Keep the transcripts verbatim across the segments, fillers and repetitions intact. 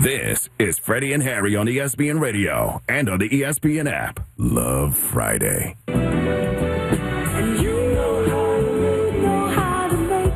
This is Freddie and Harry on E S P N Radio and on the E S P N app. Love Friday. And you know how, you know how to make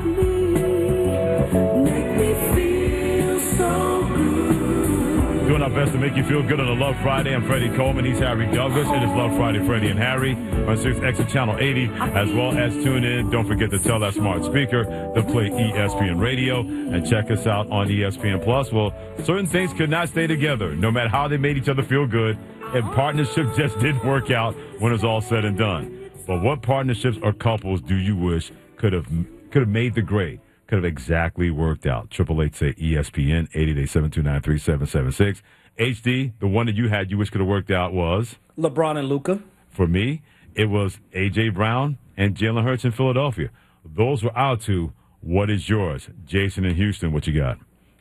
me, make me feel so good. Doing our best to make you feel good on a Love Friday. I'm Freddie Coleman. He's Harry Douglas. It is Love Friday, Freddie and Harry on six Exit Channel eighty, as well as tune in. Don't forget to tell that smart speaker to play E S P N Radio and check us out on E S P N Plus. Well, certain things could not stay together, no matter how they made each other feel good, and partnership just didn't work out when it's all said and done. But what partnerships or couples do you wish could have could have made the grade? Could have exactly worked out. Triple eight say E S P N eight eight eight, seven two nine, three seven seven six. H D, the one that you had you wish could have worked out was LeBron and Luka. For me, it was A J Brown and Jalen Hurts in Philadelphia. Those were our two. What is yours? Jason in Houston, what you got?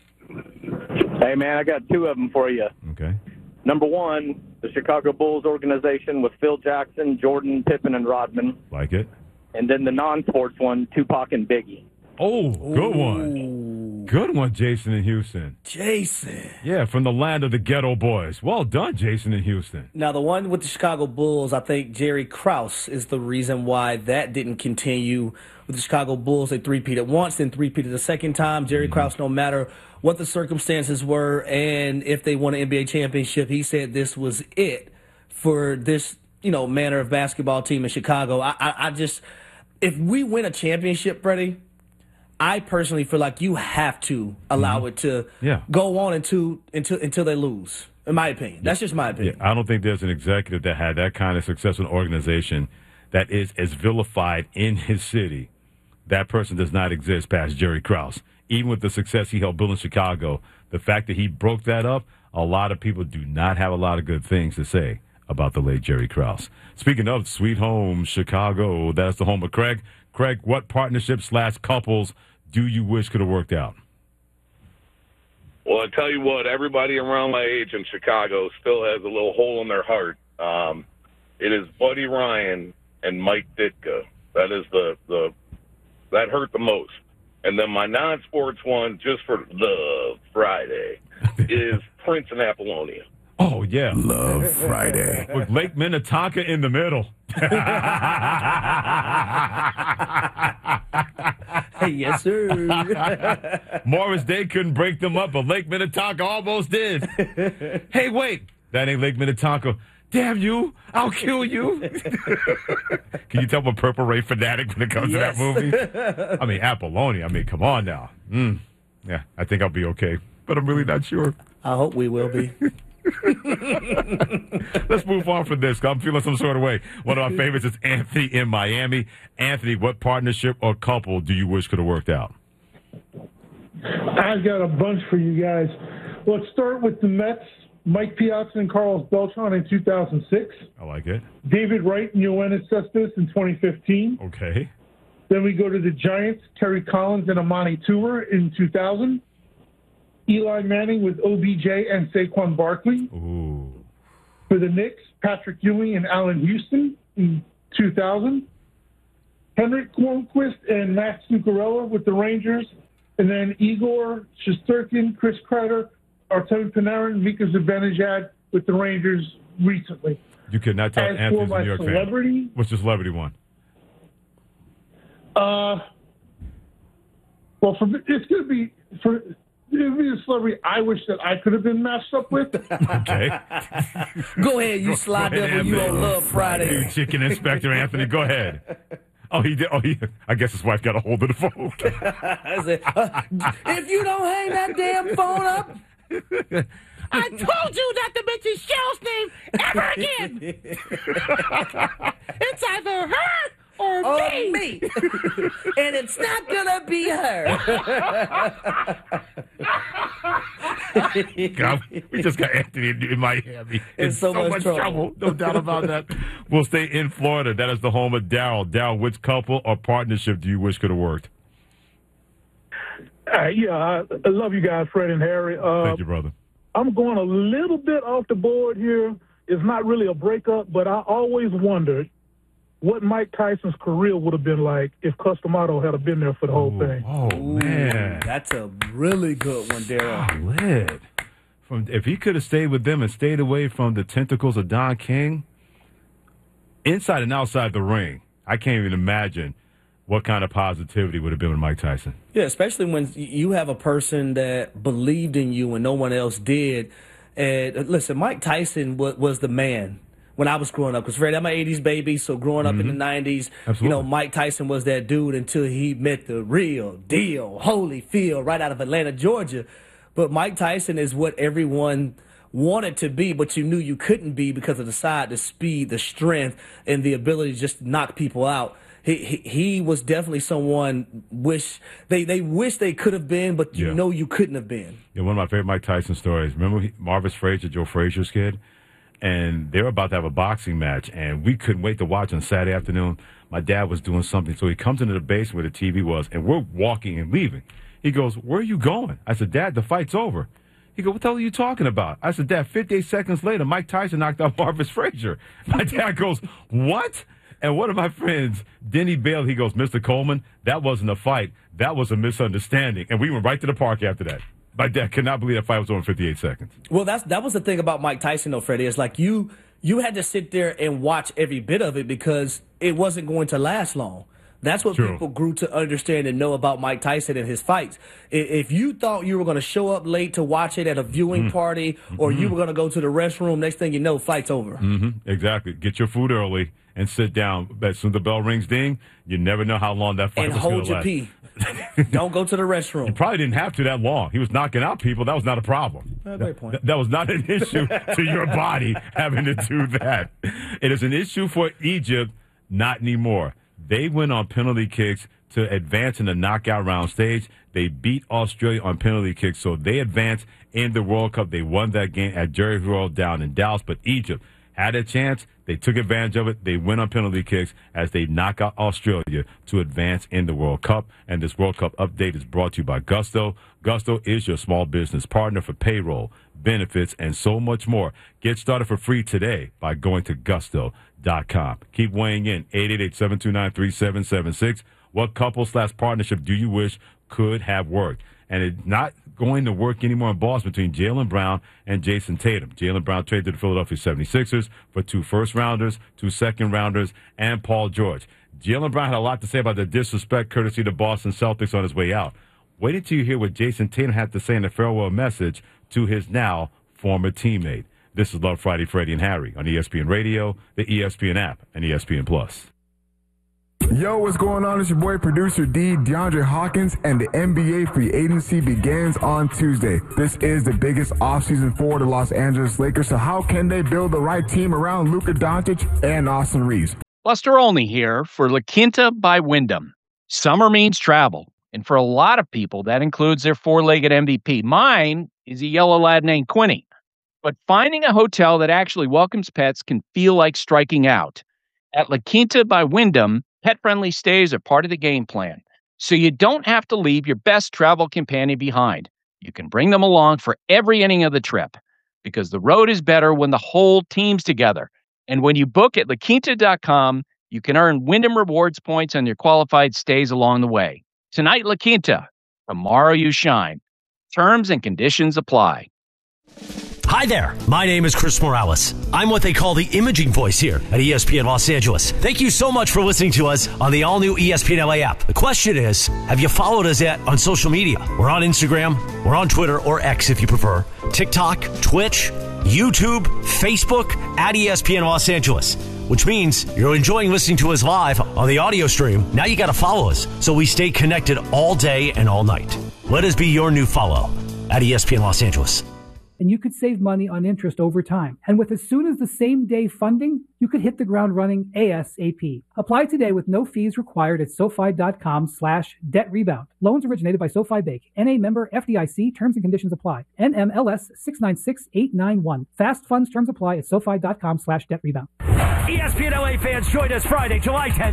Hey, man, I got two of them for you. Okay. Number one, the Chicago Bulls organization with Phil Jackson, Jordan, Pippen, and Rodman. Like it. And then the non-sports one, Tupac and Biggie. Oh, good one. Good one, Jason in Houston. Jason. Yeah, from the land of the ghetto boys. Well done, Jason in Houston. Now, the one with the Chicago Bulls, I think Jerry Krause is the reason why that didn't continue with the Chicago Bulls. They three-peated once, then three-peated the second time. Jerry mm-hmm. Krause, no matter what the circumstances were and if they won an N B A championship, he said this was it for this, you know, manner of basketball team in Chicago. I, I, I just, if we win a championship, Freddie, I personally feel like you have to allow mm-hmm. it to yeah. go on until, until, until they lose, in my opinion. That's just my opinion. Yeah, I don't think there's an executive that had that kind of success in an organization that is as vilified in his city. That person does not exist past Jerry Krause. Even with the success he helped build in Chicago, the fact that he broke that up, a lot of people do not have a lot of good things to say about the late Jerry Krause. Speaking of Sweet Home Chicago, that's the home of Craig. Craig, what partnerships slash couples do you wish could have worked out? Well, I tell you what, everybody around my age in Chicago still has a little hole in their heart. Um, it is Buddy Ryan and Mike Ditka. That is the, the that hurt the most. And then my non-sports one, just for the Friday, is Prince and Apollonia. Oh, yeah. Love Friday. With Lake Minnetonka in the middle. Yes, sir. Morris Day couldn't break them up, but Lake Minnetonka almost did. Hey, wait. That ain't Lake Minnetonka. Damn you. I'll kill you. Can you tell I'm a Purple Rain fanatic when it comes yes. to that movie? I mean, Apollonia. I mean, come on now. Mm. Yeah, I think I'll be okay, but I'm really not sure. I hope we will be. Let's move on from this. I'm feeling some sort of way. One of my favorites is Anthony in Miami. Anthony, what partnership or couple do you wish could have worked out? I've got a bunch for you guys. Let's start with the Mets. Mike Piazza and Carlos Beltran in two thousand six. I like it. David Wright and Yoenis Cespedes in twenty fifteen. Okay. Then we go to the Giants, Terry Collins and Amani Tour in two thousand. Eli Manning with O B J and Saquon Barkley. Ooh. For the Knicks, Patrick Ewing and Allen Houston in two thousand. Henrik Lundqvist and Max Zuccarello with the Rangers. And then Igor Shesterkin, Chris Kreider, Artemi Panarin, Mika Zibanejad with the Rangers recently. You could not tell As Anthony's for a New York celebrity, fan. What's the celebrity one? Uh, well, for it's going to be for it'll be a celebrity I wish that I could have been matched up with. Okay. Go ahead, you slide devil. You on Love Friday. You chicken inspector Anthony. Go ahead. Oh, he did. Oh, he. I guess his wife got a hold of the phone. I said, uh, if you don't hang that damn phone up. I told you not to mention Cheryl's name ever again. It's either her or, or me. me. And it's not going to be her. God, we just got Anthony in, in Miami. In so, so much, much trouble. trouble. No doubt about that. We'll stay in Florida. That is the home of Daryl. Daryl, which couple or partnership do you wish could have worked? Uh, yeah, I, I love you guys, Fred and Harry. Uh, Thank you, brother. I'm going a little bit off the board here. It's not really a breakup, but I always wondered what Mike Tyson's career would have been like if Custom Auto had been there for the whole Ooh, thing. Oh, man. That's a really good one, Daryl. Solid. from if he could have stayed with them and stayed away from the tentacles of Don King, inside and outside the ring, I can't even imagine what kind of positivity would have been with Mike Tyson. Yeah, especially when you have a person that believed in you and no one else did. And listen, Mike Tyson was, was the man when I was growing up. Because, Fred, I'm an eighties baby, so growing up mm-hmm. in the nineties, Absolutely. you know, Mike Tyson was that dude until he met the real deal, Holyfield, right out of Atlanta, Georgia. But Mike Tyson is what everyone wanted to be, but you knew you couldn't be because of the size, the speed, the strength, and the ability to just knock people out. He, he he was definitely someone wish they, they wish they could have been, but you yeah. know you couldn't have been. Yeah, one of my favorite Mike Tyson stories. Remember he, Marvis Frazier, Joe Frazier's kid? And they were about to have a boxing match, and we couldn't wait to watch on Saturday afternoon. My dad was doing something, so he comes into the basement where the T V was, and we're walking and leaving. He goes, "Where are you going?" I said, "Dad, the fight's over." He goes, "What the hell are you talking about?" I said, "Dad, fifty-eight seconds later, Mike Tyson knocked out Marvis Frazier." My dad goes, "What?" And one of my friends, Denny Bale, he goes, "Mister Coleman, that wasn't a fight. That was a misunderstanding." And we went right to the park after that. My dad could not believe that fight was over in fifty-eight seconds. Well, that's that was the thing about Mike Tyson, though, Freddie. It's like you you had to sit there and watch every bit of it because it wasn't going to last long. That's what True. people grew to understand and know about Mike Tyson and his fights. If you thought you were going to show up late to watch it at a viewing mm. party or mm-hmm. you were going to go to the restroom, next thing you know, fight's over. Mm-hmm. Exactly. Get your food early and sit down. As soon as the bell rings ding, you never know how long that fight and was going hold to your last. pee. Don't go to the restroom. You probably didn't have to that long. He was knocking out people. That was not a problem. Uh, great point. That, that was not an issue to your body having to do that. It is an issue for Egypt, not anymore. They went on penalty kicks to advance in the knockout round stage. They beat Australia on penalty kicks, so they advanced in the World Cup. They won that game at Jerry World down in Dallas, but Egypt had a chance. They took advantage of it. They went on penalty kicks as they knock out Australia to advance in the World Cup. And this World Cup update is brought to you by Gusto. Gusto is your small business partner for payroll, benefits, and so much more. Get started for free today by going to gusto dot com. Keep weighing in. eight eight eight, seven two nine, three seven seven six. What couple slash partnership do you wish could have worked? And it's not going to work anymore in Boston between Jaylen Brown and Jason Tatum. Jaylen Brown traded to the Philadelphia seventy-sixers for two first-rounders, two second-rounders, and Paul George. Jaylen Brown had a lot to say about the disrespect courtesy to Boston Celtics on his way out. Wait until you hear what Jason Tatum had to say in a farewell message to his now former teammate. This is Love Friday, Freddie and Harry on E S P N Radio, the E S P N app, and E S P N Plus. Yo, what's going on? It's your boy, producer D, DeAndre Hawkins, and the N B A free agency begins on Tuesday. This is the biggest offseason for the Los Angeles Lakers, so how can they build the right team around Luka Doncic and Austin Reeves? Buster Olney here for La Quinta by Wyndham. Summer means travel, and for a lot of people, that includes their four-legged M V P. Mine is a yellow lad named Quinny. But finding a hotel that actually welcomes pets can feel like striking out. At La Quinta by Wyndham, pet-friendly stays are part of the game plan, so you don't have to leave your best travel companion behind. You can bring them along for every inning of the trip, because the road is better when the whole team's together. And when you book at La Quinta dot com, you can earn Wyndham Rewards points on your qualified stays along the way. Tonight, La Quinta. Tomorrow, you shine. Terms and conditions apply. Hi there, my name is Chris Morales. I'm what they call the imaging voice here at E S P N Los Angeles. Thank you so much for listening to us on the all-new E S P N L A app. The question is, have you followed us yet on social media? We're on Instagram, we're on Twitter, or X if you prefer, TikTok, Twitch, YouTube, Facebook, at E S P N Los Angeles, which means you're enjoying listening to us live on the audio stream. Now you got to follow us so we stay connected all day and all night. Let us be your new follow at E S P N Los Angeles. And you could save money on interest over time. And with as soon as the same day funding, you could hit the ground running ASAP. Apply today with no fees required at SoFi.com slash debt rebound. Loans originated by SoFi Bank. N A member F D I C. Terms and conditions apply. N M L S six nine six eight nine one. Fast funds terms apply at SoFi.com slash debt rebound. E S P N L A fans, join us Friday, July tenth.